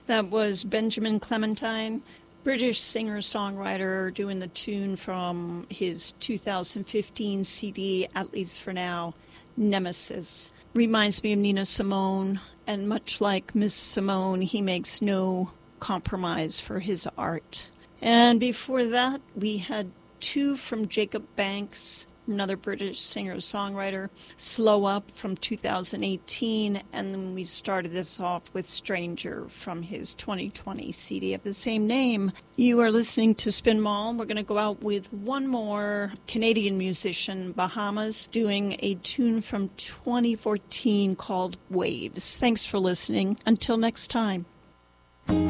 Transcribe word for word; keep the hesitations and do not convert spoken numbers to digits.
That was Benjamin Clementine, British singer-songwriter, doing the tune from his two thousand fifteen C D, At Least for Now, Nemesis. Reminds me of Nina Simone, and much like Miss Simone, he makes no compromise for his art. And before that, we had two from Jacob Banks, another British singer-songwriter, Slow Up from two thousand eighteen, and then we started this off with Stranger from his twenty twenty C D of the same name. You are listening to Spin Mall. We're going to go out with one more Canadian musician, Bahamas, doing a tune from twenty fourteen called Waves. Thanks for listening. Until next time.